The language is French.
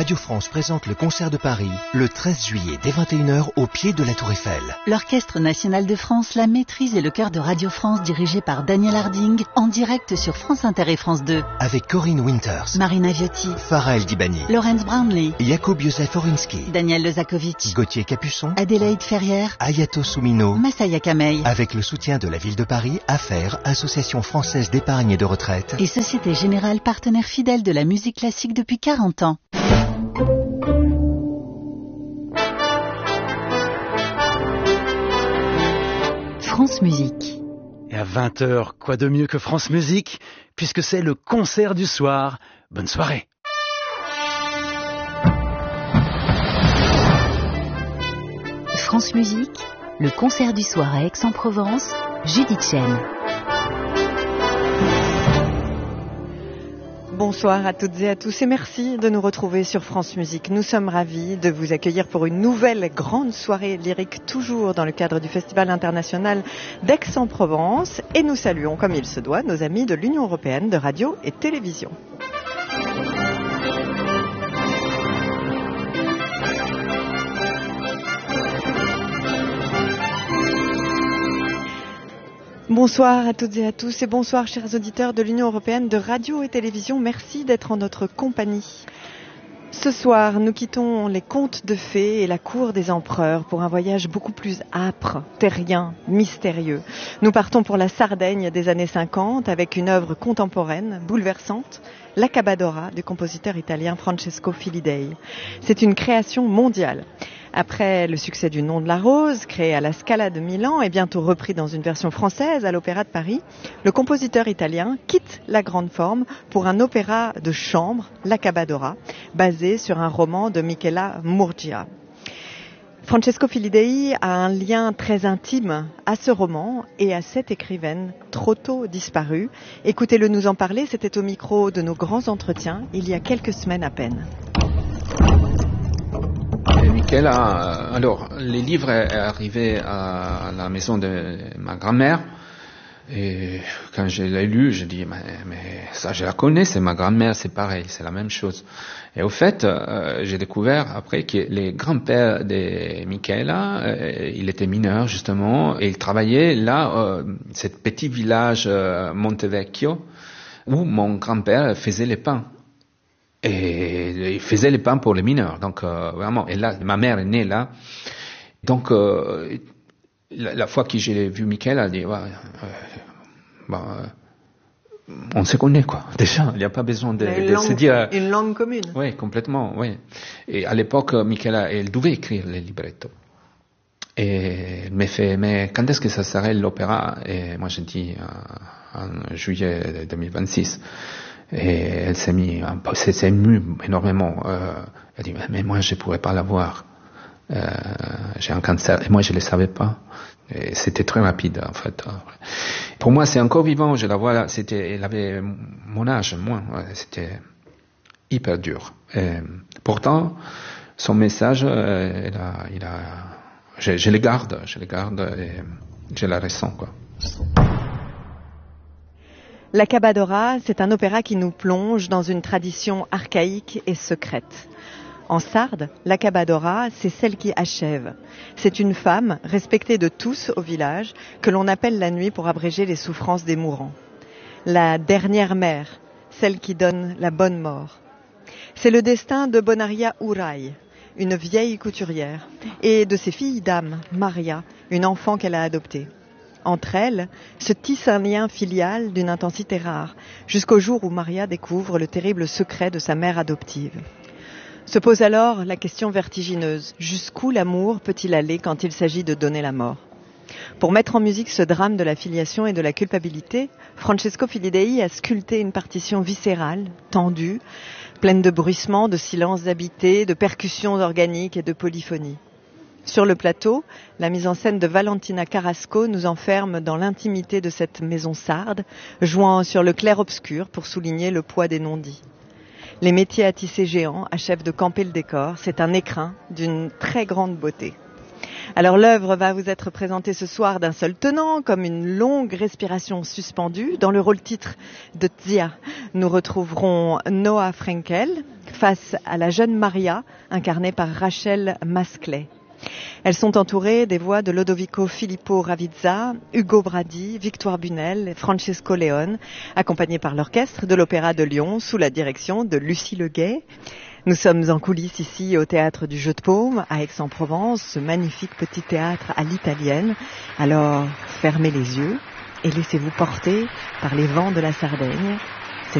Radio France présente le concert de Paris le 13 juillet dès 21h au pied de la Tour Eiffel. L'Orchestre National de France, la Maîtrise et le chœur de Radio France dirigé par Daniel Harding en direct sur France Inter et France 2. Avec Corinne Winters, Marina Viotti, Farah El Dibani, Laurence Brownlee, Jakub Józef Oriński, Daniel Lezakovic, Gauthier Capuçon, Adélaïde Ferrière, Ayato Soumino, Massaya Kamei. Avec le soutien de la ville de Paris, AFER, Association française d'épargne et de retraite, Et Société Générale, partenaire fidèle de la musique classique depuis 40 ans. France Musique. Et à 20h, quoi de mieux que France Musique, puisque c'est le concert du soir. Bonne soirée. France Musique, le concert du soir à Aix-en-Provence, Judith Chen. Bonsoir à toutes et à tous et merci de nous retrouver sur France Musique. Nous sommes ravis de vous accueillir pour une nouvelle grande soirée lyrique, toujours dans le cadre du Festival international d'Aix-en-Provence. Et nous saluons, comme il se doit, nos amis de l'Union européenne de radio et télévision. Bonsoir à toutes et à tous et bonsoir chers auditeurs de l'Union européenne de radio et télévision. Merci d'être en notre compagnie. Ce soir, nous quittons les contes de fées et la cour des empereurs pour un voyage beaucoup plus âpre, terrien, mystérieux. Nous partons pour la Sardaigne des années 50 avec une œuvre contemporaine, bouleversante, l'Accabadora du compositeur italien Francesco Filidei. C'est une création mondiale. Après le succès du Nom de la Rose, créé à la Scala de Milan et bientôt repris dans une version française à l'Opéra de Paris, le compositeur italien quitte la grande forme pour un opéra de chambre, l'Accabadora, basé sur un roman de Michela Murgia. Francesco Filidei a un lien très intime à ce roman et à cette écrivaine trop tôt disparue. Écoutez-le nous en parler, c'était au micro de nos grands entretiens il y a quelques semaines à peine. Michela, alors les livres est arrivé à la maison de ma grand-mère et quand je l'ai lu, je dis mais ça je la connais, c'est ma grand-mère, c'est pareil, c'est la même chose. Et au fait, j'ai découvert après que les grands-pères de Michela, il était mineur justement et il travaillait là, ce petit village Montevecchio où mon grand-père faisait les pains. Et il faisait les pains pour les mineurs, donc vraiment. Et là, ma mère est née là, donc la fois que j'ai vu Michel, elle a dit, on se connaît quoi. Déjà, il n'y a pas besoin de se dire une langue commune. Oui, complètement, oui. Et à l'époque, Michela, elle devait écrire les librettos. Et elle m'a fait, mais quand est-ce que ça serait l'opéra? Et moi, j'ai dit en juillet 2026. Et elle s'est émue énormément. Elle dit, mais moi, je pourrais pas la voir. J'ai un cancer. Et moi, je le savais pas. Et c'était très rapide, en fait. Pour moi, c'est encore vivant. Je la vois là. Elle avait mon âge, moi. C'était hyper dur. Et pourtant, son message, je le garde et je la ressens, quoi. L'Accabadora, c'est un opéra qui nous plonge dans une tradition archaïque et secrète. En Sarde, l'Accabadora, c'est celle qui achève. C'est une femme, respectée de tous au village, que l'on appelle la nuit pour abréger les souffrances des mourants. La dernière mère, celle qui donne la bonne mort. C'est le destin de Bonaria Urai, une vieille couturière, et de ses filles d'âme, Maria, une enfant qu'elle a adoptée. Entre elles, se tisse un lien filial d'une intensité rare, jusqu'au jour où Maria découvre le terrible secret de sa mère adoptive. Se pose alors la question vertigineuse, jusqu'où l'amour peut-il aller quand il s'agit de donner la mort? Pour mettre en musique ce drame de la filiation et de la culpabilité, Francesco Filidei a sculpté une partition viscérale, tendue, pleine de bruissements, de silences habités, de percussions organiques et de polyphonie. Sur le plateau, la mise en scène de Valentina Carrasco nous enferme dans l'intimité de cette maison sarde, jouant sur le clair-obscur pour souligner le poids des non-dits. Les métiers à tisser géants achèvent de camper le décor. C'est un écrin d'une très grande beauté. Alors l'œuvre va vous être présentée ce soir d'un seul tenant, comme une longue respiration suspendue. Dans le rôle titre de Tzia, nous retrouverons Noah Frankel face à la jeune Maria, incarnée par Rachel Masclet. Elles sont entourées des voix de Lodovico Filippo Ravizza, Ugo Bradi, Victoire Bunel et Francesco Leone, accompagnées par l'orchestre de l'Opéra de Lyon sous la direction de Lucie Leguet. Nous sommes en coulisses ici au Théâtre du Jeu de Paume à Aix-en-Provence, ce magnifique petit théâtre à l'italienne. Alors fermez les yeux et laissez-vous porter par les vents de la Sardaigne.